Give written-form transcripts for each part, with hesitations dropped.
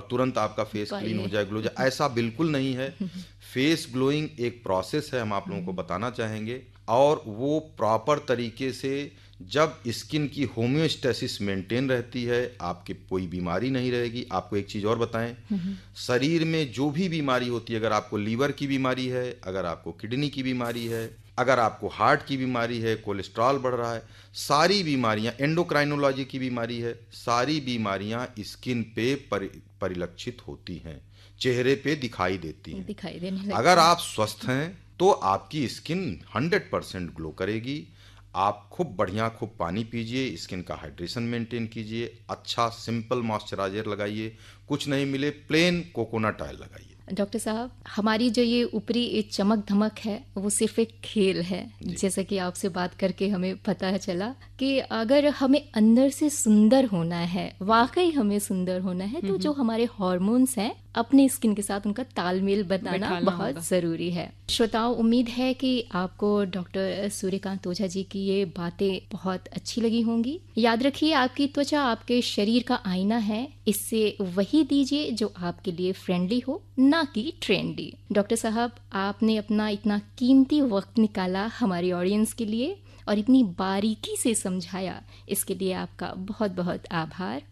तुरंत आपका face clean हो जाए, ग्लो हो जाए, ऐसा बिल्कुल नहीं है। फेस ग्लोइंग एक प्रोसेस है, हम आप लोगों को बताना चाहेंगे, और वो प्रॉपर तरीके से जब स्किन की होम्योस्टेसिस मेंटेन रहती है, आपकी कोई बीमारी नहीं रहेगी। आपको एक चीज़ और बताएं, शरीर में जो भी बीमारी होती है, अगर आपको लीवर की बीमारी है, अगर आपको किडनी की बीमारी है, अगर आपको हार्ट की बीमारी है, कोलेस्ट्रॉल बढ़ रहा है, सारी बीमारियां, एंडोक्राइनोलॉजी की बीमारी है, सारी बीमारियां स्किन पे परिलक्षित होती हैं, चेहरे पे दिखाई देती हैं। दिखाई देने लगती अगर है। आप स्वस्थ हैं तो आपकी स्किन 100% ग्लो करेगी। आप खूब बढ़िया खूब पानी पीजिए, स्किन का हाइड्रेशन मेंटेन कीजिए, अच्छा सिंपल मॉइस्चराइजर लगाइए, कुछ नहीं मिले प्लेन कोकोनट ऑयल लगाइए। डॉक्टर साहब, हमारी जो ये ऊपरी एक चमक धमक है वो सिर्फ एक खेल है। जैसा कि आपसे बात करके हमें पता चला कि अगर हमें अंदर से सुंदर होना है, वाकई हमें सुंदर होना है, तो जो हमारे हार्मोन्स हैं अपनी स्किन के साथ उनका तालमेल बनाना बहुत ज़रूरी है। श्रोताओं, उम्मीद है कि आपको डॉक्टर सूर्यकांत ओझा जी की ये बातें बहुत अच्छी लगी होंगी। याद रखिए, आपकी त्वचा आपके शरीर का आईना है, इससे वही दीजिए जो आपके लिए फ्रेंडली हो, ना कि ट्रेंडी। डॉक्टर साहब, आपने अपना इतना कीमती वक्त निकाला हमारी ऑडियंस के लिए और इतनी बारीकी से समझाया, इसके लिए आपका बहुत बहुत आभार।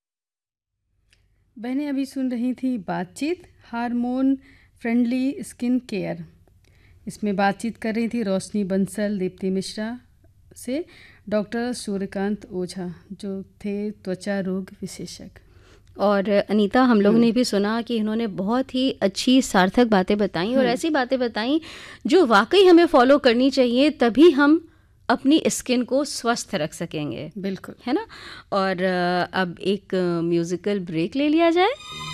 बहनें अभी सुन रही थी बातचीत हार्मोन फ्रेंडली स्किन केयर। इसमें बातचीत कर रही थी रोशनी बंसल दीप्ति मिश्रा से डॉक्टर सूर्यकांत ओझा, जो थे त्वचा रोग विशेषज्ञ। और अनीता, हम लोग ने भी सुना कि इन्होंने बहुत ही अच्छी सार्थक बातें बताई और ऐसी बातें बताई जो वाकई हमें फॉलो करनी चाहिए, तभी हम अपनी स्किन को स्वस्थ रख सकेंगे। बिल्कुल, है ना। और अब एक म्यूजिकल ब्रेक ले लिया जाए।